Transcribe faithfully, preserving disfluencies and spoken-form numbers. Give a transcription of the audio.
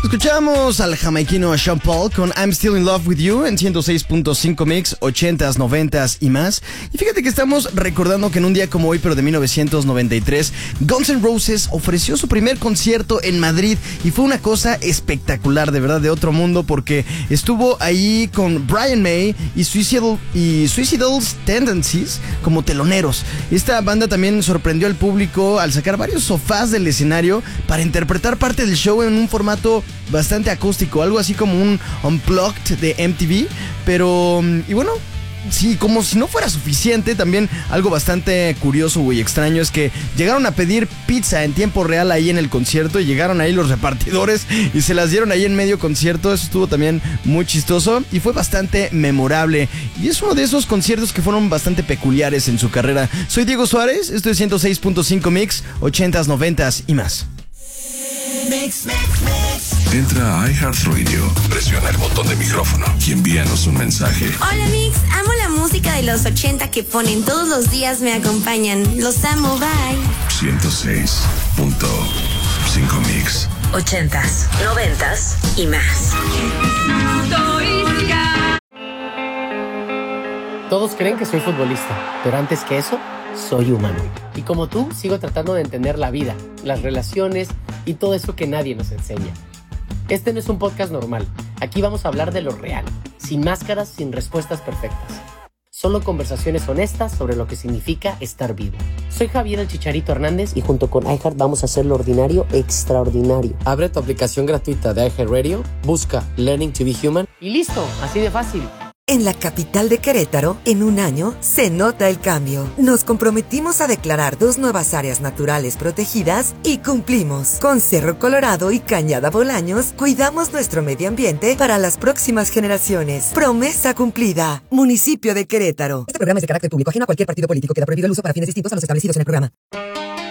Escuchamos al jamaiquino Sean Paul con I'm Still in Love with You en ciento seis punto cinco Mix, ochentas, noventas y más. Y fíjate que estamos recordando que en un día como hoy, pero de mil novecientos noventa y tres, Guns N' Roses ofreció su primer concierto en Madrid y fue una cosa espectacular, de verdad, de otro mundo, porque estuvo ahí con Brian May y Suicidal, y Suicidal Tendencies como teloneros. Esta banda también sorprendió al público al sacar varios sofás del escenario para interpretar parte del show en un formato bastante acústico, algo así como un Unplugged de M T V, pero, y bueno, sí, como si no fuera suficiente, también algo bastante curioso y extraño es que llegaron a pedir pizza en tiempo real ahí en el concierto y llegaron ahí los repartidores y se las dieron ahí en medio concierto. Eso estuvo también muy chistoso y fue bastante memorable, y es uno de esos conciertos que fueron bastante peculiares en su carrera. Soy Diego Suárez, esto es ciento seis punto cinco Mix, ochentas, noventas y más. Mix, mix, mix. Entra a iHeartRadio, presiona el botón de micrófono y envíanos un mensaje. Hola Mix, amo la música de los ochenta que ponen todos los días, me acompañan. Los amo, bye. ciento seis punto cinco Mix. Ochentas, noventas y más. Todos creen que soy futbolista, pero antes que eso, soy humano. Y como tú, sigo tratando de entender la vida, las relaciones y todo eso que nadie nos enseña. Este no es un podcast normal. Aquí vamos a hablar de lo real, sin máscaras, sin respuestas perfectas. Solo conversaciones honestas sobre lo que significa estar vivo. Soy Javier el Chicharito Hernández y junto con iHeart vamos a hacer lo ordinario extraordinario. Abre tu aplicación gratuita de iHeartRadio, busca Learning to be Human y listo, así de fácil. En la capital de Querétaro, en un año, se nota el cambio. Nos comprometimos a declarar dos nuevas áreas naturales protegidas y cumplimos. Con Cerro Colorado y Cañada Bolaños, cuidamos nuestro medio ambiente para las próximas generaciones. Promesa cumplida. Municipio de Querétaro. Este programa es de carácter público, ajeno a cualquier partido político. Queda prohibido el uso para fines distintos a los establecidos en el programa.